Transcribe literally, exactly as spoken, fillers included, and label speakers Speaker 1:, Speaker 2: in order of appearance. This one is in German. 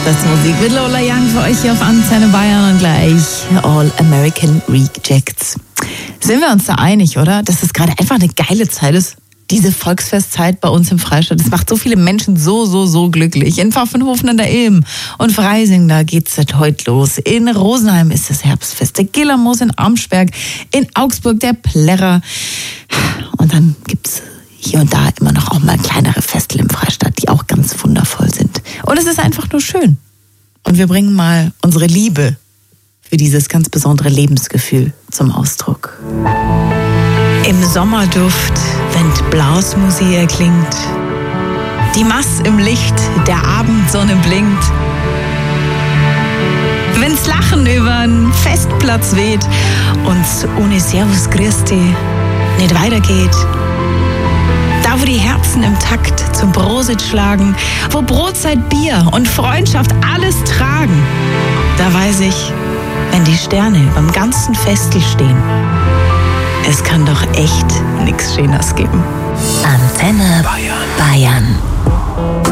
Speaker 1: Festmusik mit Lola Young für euch hier auf Antenne Bayern und gleich All American Rejects. Sind wir uns da einig, oder? Dass es gerade einfach eine geile Zeit ist, diese Volksfestzeit bei uns im Freistaat. Das macht so viele Menschen so, so, so glücklich. In Pfaffenhofen an der Ilm und Freising, da geht's seit heute los. In Rosenheim ist das Herbstfest, der Gillermoos in Amsberg, in Augsburg der Plärrer. Und dann gibt's hier und da immer noch auch mal kleinere Festel im Freistaat, die auch ganz wundervoll sind. Und es ist einfach nur schön. Und wir bringen mal unsere Liebe für dieses ganz besondere Lebensgefühl zum Ausdruck. Im Sommerduft, wenn die Blasmusik erklingt, die Mass im Licht der Abendsonne blinkt, wenn's Lachen übern Festplatz weht und ohne Servus Christi nicht weitergeht, da wo die Herzen im Takt zum Prosit schlagen, wo Brotzeit, Bier und Freundschaft alles tragen, da weiß ich, wenn die Sterne beim ganzen Festel stehen, es kann doch echt nichts Schöneres geben.
Speaker 2: Antenne Bayern. Bayern.